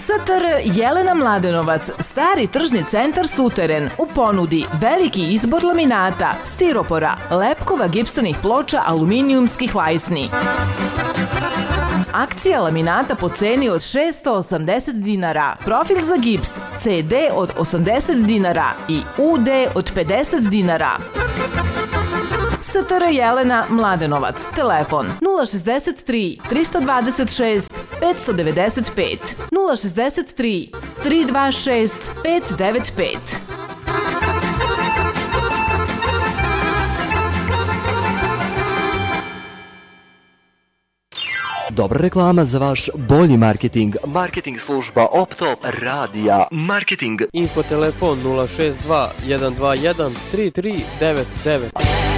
STR Jelena Mladenovac, stari tržni centar Suteren, u ponudi veliki izbor laminata, stiropora, lepkova, gipsanih ploča, aluminijumskih lajsni. Akcija laminata po ceni od 680 dinara, profil za gips CD od 80 dinara i UD od 50 dinara. STR Jelena Mladenovac, telefon 063 326 595 063 326 595. Dobra reklama za vaš bolji marketing. Marketing služba Optop Radija. Marketing. Info telefon 062 121 3399.